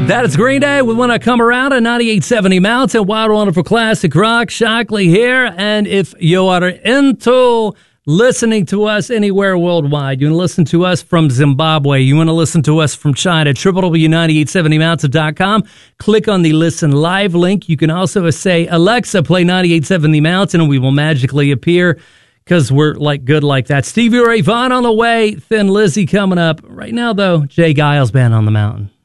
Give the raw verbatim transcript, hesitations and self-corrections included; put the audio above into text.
That is Green Day with When I Come Around at ninety-eight seventy Mountain. Wild Wonderful Classic Rock. Shockley here. And if you are into listening to us anywhere worldwide, you want to listen to us from Zimbabwe, you want to listen to us from China, w w w dot ninety-eight seventy mountain dot com. Click on the Listen Live link. You can also say, Alexa, play ninety-eight seventy Mountain, and we will magically appear because we're like good like that. Stevie Ray Vaughan on the way. Thin Lizzy coming up. Right now, though, Jay Giles Band on the Mountain.